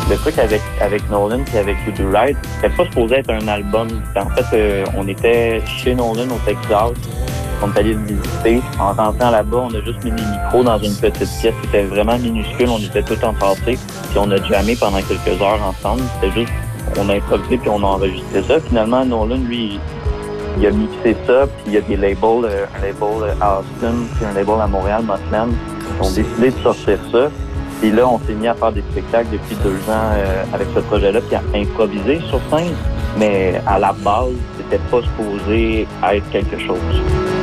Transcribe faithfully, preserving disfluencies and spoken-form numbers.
le truc avec, avec Nolan et avec You Do Right, c'était pas supposé être un album. En fait, euh, on était chez Nolan au Texas. On est allé le visiter. En rentrant là-bas, on a juste mis les micros dans une petite pièce. C'était vraiment minuscule. On était tout entassés. Puis on a jammé pendant quelques heures ensemble. C'était juste, on a improvisé puis on a enregistré ça. Finalement, Nolan, lui, il a mixé ça. Puis il y a des labels, euh, un label euh, à Austin, puis un label à Montréal, Mothman. Ils ont décidé de sortir ça. Et là, on s'est mis à faire des spectacles depuis deux ans euh, avec ce projet-là, puis à improviser sur scène. Mais à la base, c'était pas supposé être quelque chose.